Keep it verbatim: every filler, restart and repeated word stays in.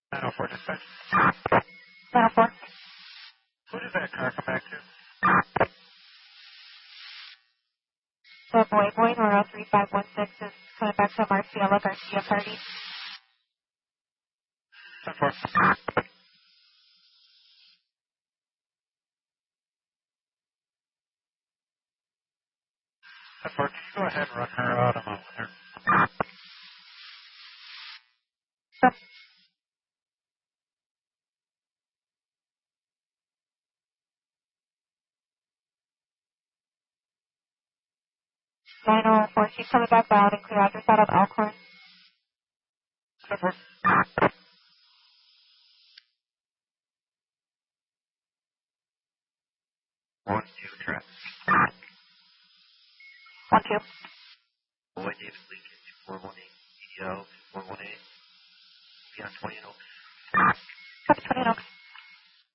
nine oh four dispatch. nine oh four. Who did that car come back to? The boy boy, Noro three five one six is coming back to Marciela Garcia Party. ten four. ten four, can you go ahead and run her out? I'm out with her. Sure. nine oh four, she's coming back out and clear address out of Alcorn. ten four. One, two, traffic. One, two. Boy, David Lincoln, two four one eight, E D L, two four one eight. Be on twenty and oh.